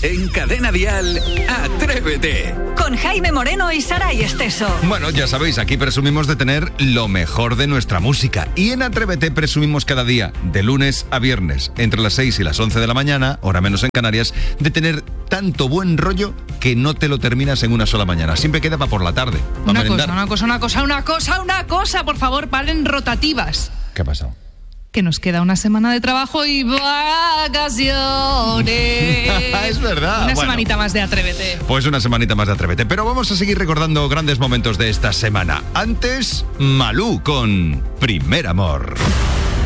En Cadena Dial, Atrévete. Con Jaime Moreno y Saray Esteso. Bueno, ya sabéis, aquí presumimos de tener lo mejor de nuestra música. Y en Atrévete presumimos cada día, de lunes a viernes, entre las 6 y las 11 de la mañana, hora menos en Canarias, de tener tanto buen rollo que no te lo terminas en una sola mañana. Siempre queda para por la tarde. Una cosa, por favor, paren rotativas. ¿Qué ha pasado? Que nos queda una semana de trabajo y vacaciones. Es verdad. Una semanita más de Atrévete. Pues una semanita más de Atrévete. Pero vamos a seguir recordando grandes momentos de esta semana. Antes, Malú con Primer Amor.